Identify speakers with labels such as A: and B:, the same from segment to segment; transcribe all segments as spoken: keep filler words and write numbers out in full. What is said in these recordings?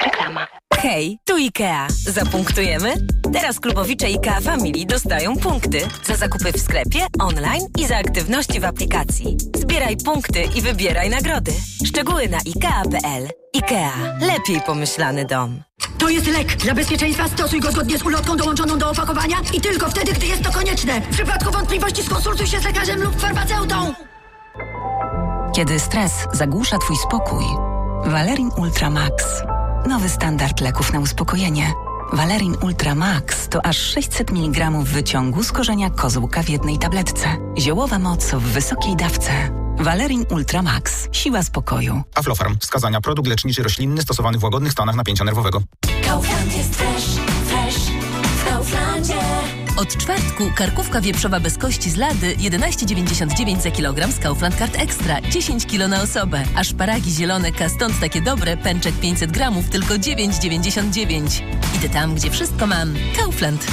A: Reklama.
B: Hej, tu IKEA. Zapunktujemy? Teraz klubowicze IKEA Family dostają punkty za zakupy w sklepie, online i za aktywności w aplikacji. Zbieraj punkty i wybieraj nagrody. Szczegóły na ikea kropka pe el. IKEA. Lepiej pomyślany dom.
C: To jest lek. Dla bezpieczeństwa stosuj go zgodnie z ulotką dołączoną do opakowania i tylko wtedy, gdy jest to konieczne. W przypadku wątpliwości skonsultuj się z lekarzem lub farmaceutą.
D: Kiedy stres zagłusza twój spokój, Valerin Ultra Max. Nowy standard leków na uspokojenie. Valerin Ultra Max to aż sześćset miligramów wyciągu z korzenia kozłka w jednej tabletce. Ziołowa moc w wysokiej dawce. Valerin Ultra Max. Siła spokoju.
E: Aflofarm. Wskazania. Produkt leczniczy roślinny stosowany w łagodnych stanach napięcia nerwowego.
F: Kaufland jest fresh, fresh w Kauflandzie.
G: Od czwartku karkówka wieprzowa bez kości z lady jedenaście dziewięćdziesiąt dziewięć za kilogram z Kaufland Card Extra, dziesięć kilo na osobę. A szparagi zielone Stąd takie dobre, pęczek pięćset gramów, tylko dziewięć dziewięćdziesiąt dziewięć. Idę tam, gdzie wszystko mam. Kaufland.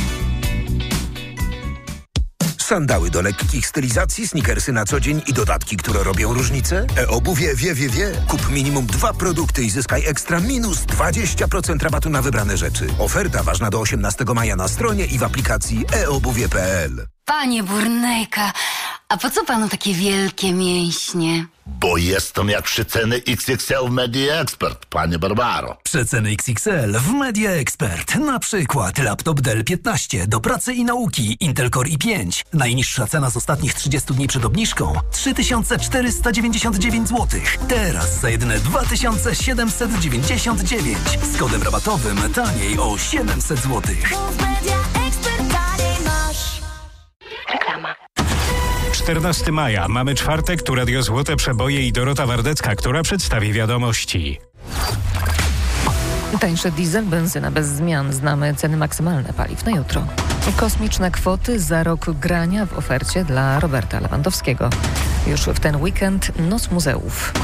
H: Sandały do lekkich stylizacji, sneakersy na co dzień i dodatki, które robią różnicę? E-obuwie wie, wie, wie. Kup minimum dwa produkty i zyskaj ekstra minus dwadzieścia procent rabatu na wybrane rzeczy. Oferta ważna do osiemnastego maja na stronie i w aplikacji e obuwie kropka pe el.
I: Panie Burnejka, a po co panu takie wielkie mięśnie?
J: Bo jestem jak przeceny iks iks el w Media Expert, panie Barbaro.
K: Przeceny iks iks el w Media Expert. Na przykład laptop Dell piętnaście do pracy i nauki Intel Core i pięć. Najniższa cena z ostatnich trzydziestu dni przed obniżką trzy tysiące czterysta dziewięćdziesiąt dziewięć złotych. Teraz za jedyne dwa tysiące siedemset dziewięćdziesiąt dziewięć. Z kodem rabatowym taniej o siedemset złotych.
A: Reklama.
L: czternastego maja. Mamy czwartek, tu Radio Złote Przeboje i Dorota Wardecka, która przedstawi wiadomości.
M: Tańszy diesel, benzyna bez zmian. Znamy ceny maksymalne paliw na jutro. Kosmiczne kwoty za rok grania w ofercie dla Roberta Lewandowskiego. Już w ten weekend Noc Muzeów.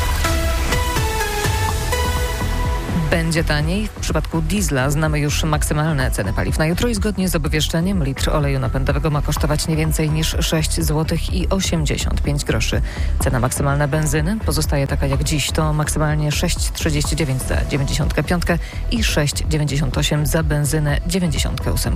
M: Będzie taniej. W przypadku diesla znamy już maksymalne ceny paliw na jutro i zgodnie z obwieszczeniem litr oleju napędowego ma kosztować nie więcej niż sześć złotych i osiemdziesiąt pięć groszy. Cena maksymalna benzyny pozostaje taka jak dziś. To maksymalnie sześć trzydzieści dziewięć za dziewięćdziesiątkę pięć i sześć dziewięćdziesiąt osiem za benzynę dziewięćdziesiątkę osiem.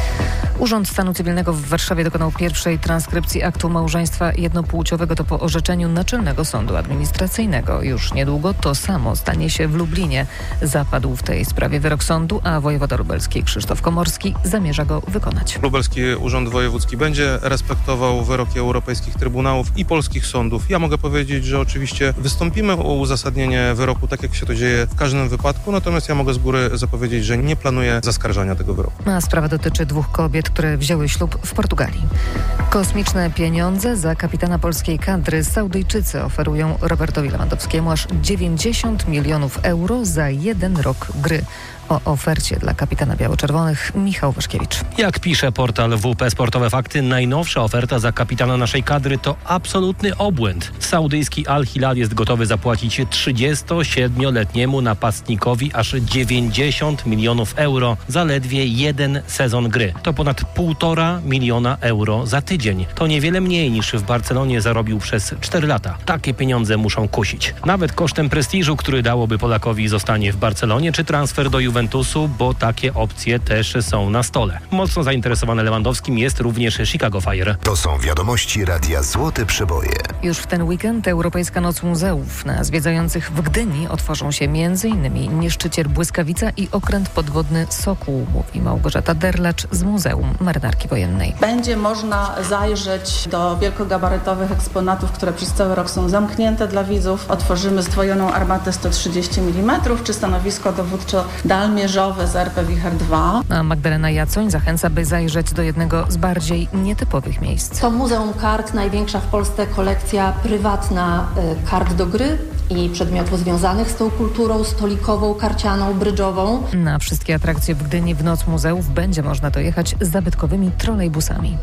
M: Urząd Stanu Cywilnego w Warszawie dokonał pierwszej transkrypcji aktu małżeństwa jednopłciowego. To po orzeczeniu Naczelnego Sądu Administracyjnego. Już niedługo to samo stanie się w Lublinie. Zapadł w tej sprawie wyrok sądu, a wojewoda lubelski Krzysztof Komorski zamierza go wykonać.
N: Lubelski Urząd Wojewódzki będzie respektował wyroki europejskich trybunałów i polskich sądów. Ja mogę powiedzieć, że oczywiście wystąpimy o uzasadnienie wyroku, tak jak się to dzieje w każdym wypadku, natomiast ja mogę z góry zapowiedzieć, że nie planuję zaskarżania tego wyroku.
M: A sprawa dotyczy dwóch kobiet, które wzięły ślub w Portugalii. Kosmiczne pieniądze za kapitana polskiej kadry. Saudyjczycy oferują Robertowi Lewandowskiemu aż dziewięćdziesiąt milionów euro za jeden rok gry. O ofercie dla kapitana biało-czerwonych Michał Waszkiewicz.
O: Jak pisze portal W P Sportowe Fakty, najnowsza oferta za kapitana naszej kadry to absolutny obłęd. Saudyjski Al Hilal jest gotowy zapłacić trzydziestosiedmioletniemu napastnikowi aż dziewięćdziesiąt milionów euro za ledwie jeden sezon gry. To ponad półtora miliona euro za tydzień. To niewiele mniej niż w Barcelonie zarobił przez cztery lata. Takie pieniądze muszą kusić. Nawet kosztem prestiżu, który dałoby Polakowi zostanie w Barcelonie czy transfer do Juventusu, bo takie opcje też są na stole. Mocno zainteresowany Lewandowskim jest również Chicago Fire.
H: To są wiadomości Radia Złote Przeboje.
M: Już w ten weekend Europejska Noc Muzeów. Na zwiedzających w Gdyni otworzą się m.in. niszczyciel Błyskawica i okręt podwodny Sokół, mówi Małgorzata Derlacz z Muzeum Marynarki Wojennej.
P: Będzie można zajrzeć do wielkogabarytowych eksponatów, które przez cały rok są zamknięte dla widzów. Otworzymy zdwojoną armatę sto trzydzieści milimetrów czy stanowisko dowódcze dalmierzowe z R P Wicher dwa.
M: A Magdalena Jacoń zachęca, by zajrzeć do jednego z bardziej nietypowych miejsc.
Q: To Muzeum Kart, największa w Polsce kolekcja prywatna y, kart do gry i przedmiotów związanych z tą kulturą stolikową, karcianą, brydżową.
M: Na wszystkie atrakcje w Gdyni w Noc Muzeów będzie można dojechać z zabytkowymi trolejbusami.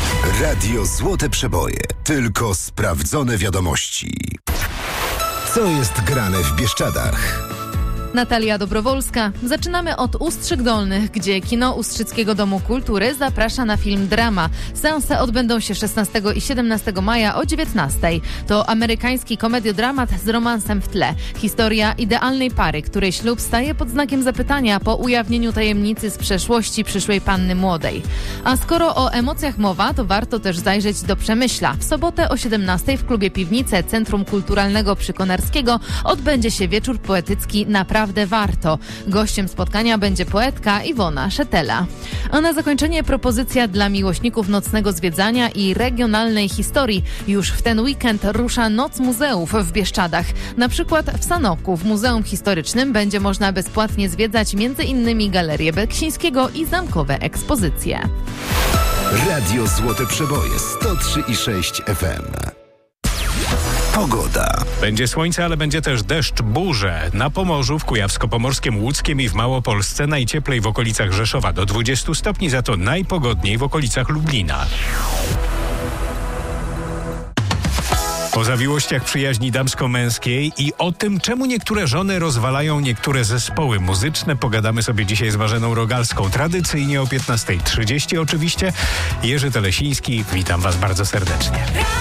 H: Radio Złote Przeboje. Tylko sprawdzone wiadomości. Co jest grane w Bieszczadach?
R: Natalia Dobrowolska. Zaczynamy od Ustrzyk Dolnych, gdzie kino Ustrzyckiego Domu Kultury zaprasza na film Drama. Seanse odbędą się szesnastego i siedemnastego maja o dziewiętnastej. To amerykański komediodramat z romansem w tle. Historia idealnej pary, której ślub staje pod znakiem zapytania po ujawnieniu tajemnicy z przeszłości przyszłej panny młodej. A skoro o emocjach mowa, to warto też zajrzeć do Przemyśla. W sobotę o siedemnastej w klubie Piwnice Centrum Kulturalnego przy Konarskiego odbędzie się wieczór poetycki Naprawdę Warto. Gościem spotkania będzie poetka Iwona Szetela. A na zakończenie propozycja dla miłośników nocnego zwiedzania i regionalnej historii. Już w ten weekend rusza Noc Muzeów w Bieszczadach. Na przykład w Sanoku w Muzeum Historycznym będzie można bezpłatnie zwiedzać między innymi Galerię Beksińskiego i zamkowe ekspozycje.
H: Radio Złote Przeboje sto trzy i sześć F M. Pogoda.
L: Będzie słońce, ale będzie też deszcz, burze. Na Pomorzu, w Kujawsko-Pomorskiem, Łódzkiem i w Małopolsce najcieplej w okolicach Rzeszowa do dwudziestu stopni, za to najpogodniej w okolicach Lublina. O zawiłościach przyjaźni damsko-męskiej i o tym, czemu niektóre żony rozwalają niektóre zespoły muzyczne, pogadamy sobie dzisiaj z Marzeną Rogalską. Tradycyjnie o piętnasta trzydzieści oczywiście. Jerzy Telesiński, witam Was bardzo serdecznie.